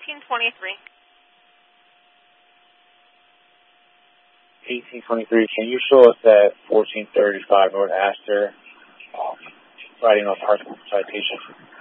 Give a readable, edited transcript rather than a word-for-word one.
1823. 1823. Can you show us that 1435 North Astor, writing a parking citation?